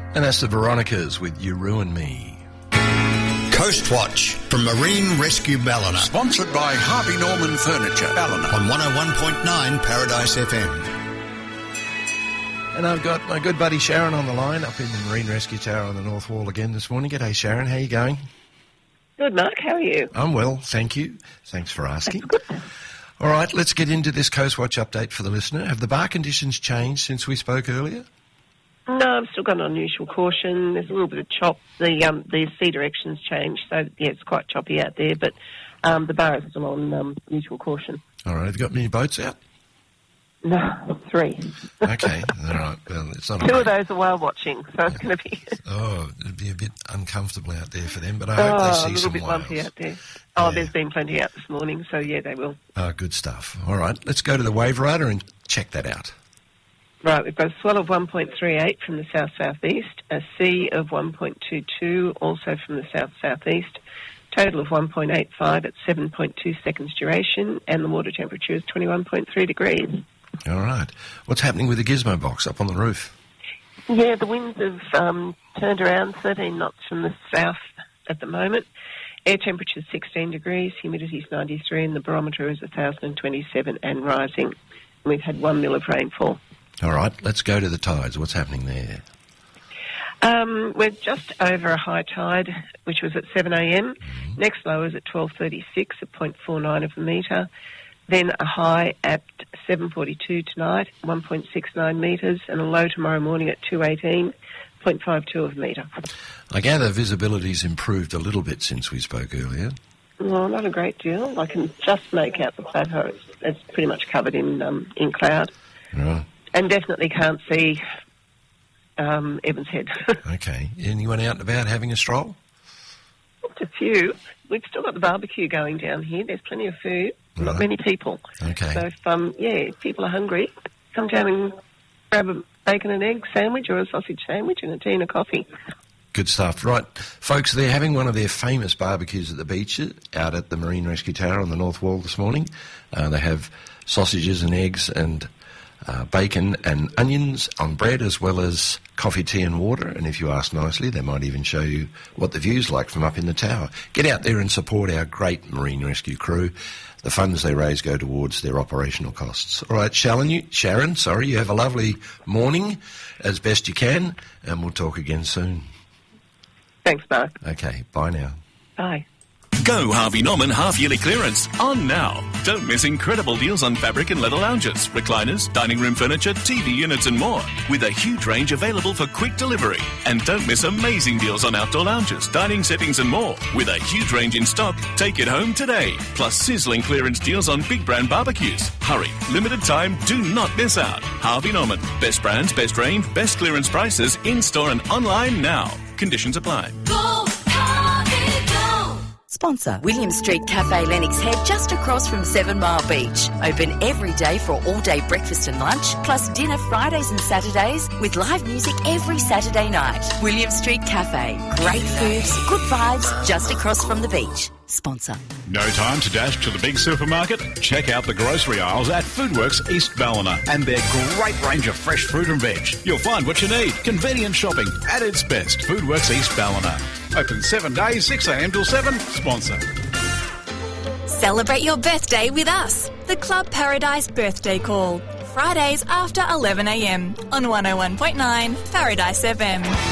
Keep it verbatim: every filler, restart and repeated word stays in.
And that's the Veronicas with You Ruin Me. Coast Watch from Marine Rescue Ballina. Sponsored by Harvey Norman Furniture, Ballina. On one oh one point nine Paradise F M. And I've got my good buddy Sharon on the line up in the Marine Rescue Tower on the North Wall again this morning. G'day, Sharon. How are you going? Good, Mark. How are you? I'm well, thank you. Thanks for asking. All right, let's get into this Coast Watch update for the listener. Have the bar conditions changed since we spoke earlier? No, I've still got an unusual caution. There's a little bit of chop. The um, the sea directions changed, so yeah, it's quite choppy out there. But um, the bar is still on um, usual caution. All right, have you got many boats out? No, three. Okay, all right. Well, it's not. Two of those are whale watching, so it's going to be. Oh, it'd be a bit uncomfortable out there for them, but I oh, hope they see a little some bit whales. lumpy out there. Oh, Yeah. there's been plenty out this morning, so yeah, they will. Oh, good stuff. All right, let's go to the wave rider and check that out. Right, we've got a swell of one point three eight from the south-southeast, a sea of one point two two also from the south-southeast, total of one point eight five at seven point two seconds duration, and the water temperature is twenty-one point three degrees. All right. What's happening with the gizmo box up on the roof? Yeah, the winds have um, turned around thirteen knots from the south at the moment. Air temperature is sixteen degrees, humidity is ninety-three, and the barometer is one thousand twenty-seven and rising. We've had one mil of rainfall. All right, let's go to the tides. What's happening there? Um, we're just over a high tide, which was at seven a.m. Mm-hmm. Next low is at twelve thirty-six at zero point four nine of a metre. Then a high at seven forty-two tonight, one point six nine metres, and a low tomorrow morning at two eighteen, zero point five two of a metre. I gather visibility's improved a little bit since we spoke earlier. Well, not a great deal. I can just make out the plateau. It's, it's pretty much covered in um, in cloud. Right. And definitely can't see um, Evans Head. Okay. Anyone out and about having a stroll? Just a few. We've still got the barbecue going down here. There's plenty of food. Right. Not many people. Okay. So, if, um, yeah, if people are hungry, come down and grab a bacon and egg sandwich or a sausage sandwich and a tea and a coffee. Good stuff. Right. Folks, they're having one of their famous barbecues at the beach out at the Marine Rescue Tower on the North Wall this morning. Uh, they have sausages and eggs and uh, bacon and onions on bread, as well as coffee, tea and water. And if you ask nicely, they might even show you what the view's like from up in the tower. Get out there and support our great Marine Rescue crew. The funds they raise go towards their operational costs. All right, Sharon, you, Sharon, sorry, you have a lovely morning as best you can, and we'll talk again soon. Thanks, Mark. Okay, bye now. Bye. Go Harvey Norman half-yearly clearance on now. Don't miss incredible deals on fabric and leather lounges, recliners, dining room furniture, T V units and more, with a huge range available for quick delivery. And don't miss amazing deals on outdoor lounges, dining settings and more, with a huge range in stock. Take it home today. Plus sizzling clearance deals on big brand barbecues. Hurry, limited time, do not miss out. Harvey Norman, best brands, best range, best clearance prices, in-store and online now. Conditions apply. Go, Harvey, go! Sponsor William Street Cafe Lennox Head, just across from Seven Mile Beach. Open every day for all-day breakfast and lunch, plus dinner Fridays and Saturdays, with live music every Saturday night. William Street Cafe. Great foods, good vibes, just across from the beach. Sponsor. No time to dash to the big supermarket? Check out the grocery aisles at Foodworks East Ballina and their great range of fresh fruit and veg. You'll find what you need. Convenient shopping at its best. Foodworks East Ballina. Open seven days, six a.m. till seven. Sponsor. Celebrate your birthday with us. The Club Paradise Birthday Call. Fridays after eleven a.m. on one oh one point nine Paradise F M.